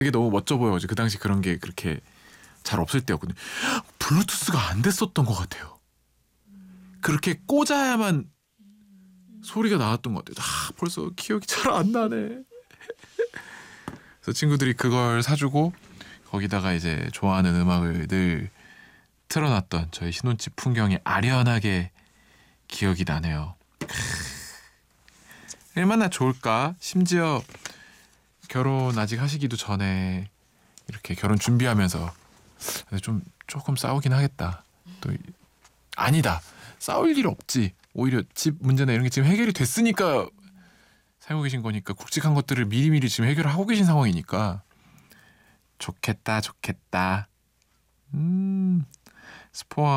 되게 너무 멋져 보여가지고 그 당시 그런 게 그렇게 잘 없을 때였거든요. 블루투스가 안 됐었던 것 같아요. 그렇게 꽂아야만 소리가 나왔던 것 같아요. 벌써 기억이 잘 안 나네. 그래서 친구들이 그걸 사주고 거기다가 이제 좋아하는 음악을 늘 틀어놨던 저희 신혼집 풍경이 아련하게 기억이 나네요. 얼마나 좋을까? 심지어 결혼 아직 하시기도 전에 이렇게 결혼 준비하면서 조금 싸우긴 하겠다. 또 아니다. 싸울 일 없지. 오히려 집 문제나 이런 게 지금 해결이 됐으니까 살고 계신 거니까 굵직한 것들을 미리미리 지금 해결을 하고 계신 상황이니까 좋겠다. 스포